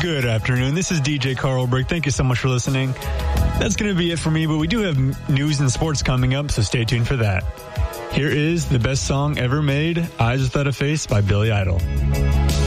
Good afternoon. This is DJ Carl Brick. Thank you so much for listening. That's going to be it for me, but we do have news and sports coming up, so stay tuned for that. Here is the best song ever made, Eyes Without a Face by Billy Idol.